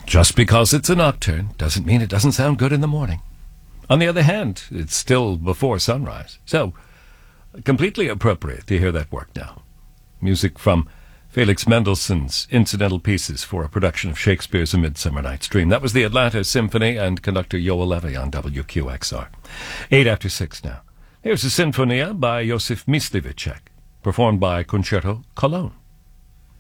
Just because it's a nocturne doesn't mean it doesn't sound good in the morning. On the other hand, it's still before sunrise, so completely appropriate to hear that work now. Music from Felix Mendelssohn's incidental pieces for a production of Shakespeare's A Midsummer Night's Dream. That was the Atlanta Symphony and conductor Yoel Levy on WQXR. 6:08 now. Here's a Sinfonia by Josef Myslivicek, performed by Concerto Cologne.